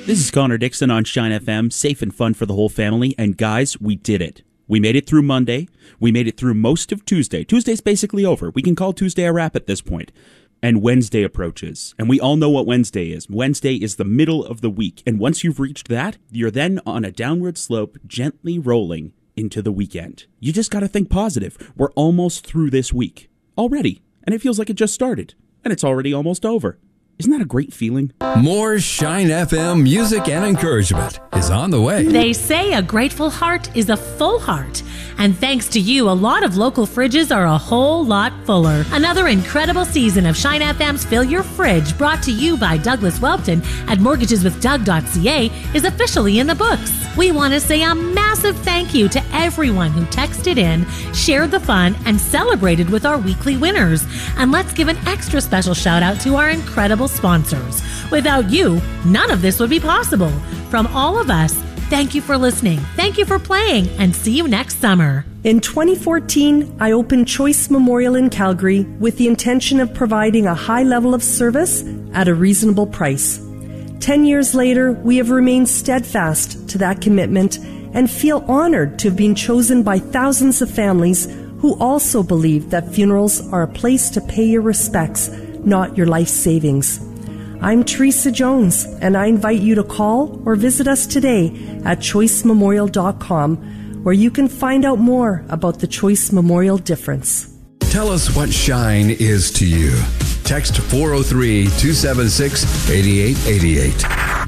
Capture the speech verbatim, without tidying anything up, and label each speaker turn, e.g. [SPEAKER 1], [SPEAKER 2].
[SPEAKER 1] This is Connor Dixon on Shine F M, safe and fun for the whole family. And guys, we did it. We made it through Monday. We made it through most of Tuesday. Tuesday's basically over. We can call Tuesday a wrap at this point. And Wednesday approaches. And we all know what Wednesday is. Wednesday is the middle of the week. And once you've reached that, you're then on a downward slope, gently rolling into the weekend. You just got to think positive. We're almost through this week already. And it feels like it just started. And it's already almost over. Isn't that a great feeling?
[SPEAKER 2] More Shine F M music and encouragement is on the way.
[SPEAKER 3] They say a grateful heart is a full heart. And thanks to you, a lot of local fridges are a whole lot fuller. Another incredible season of Shine F M's Fill Your Fridge, brought to you by Douglas Welton at mortgages with doug dot c a, is officially in the books. We want to say a massive thank you to everyone who texted in, shared the fun, and celebrated with our weekly winners. And let's give an extra special shout out to our incredible sponsors. Without you, none of this would be possible. From all of us, thank you for listening, thank you for playing, and see you next summer.
[SPEAKER 4] In twenty fourteen, I opened Choice Memorial in Calgary with the intention of providing a high level of service at a reasonable price. Ten years later, we have remained steadfast to that commitment and feel honored to have been chosen by thousands of families who also believe that funerals are a place to pay your respects, not your life savings. I'm Teresa Jones, and I invite you to call or visit us today at choice memorial dot com, where you can find out more about the Choice Memorial difference.
[SPEAKER 2] Tell us what Shine is to you. Text four oh three, two seven six, eight eight eight eight.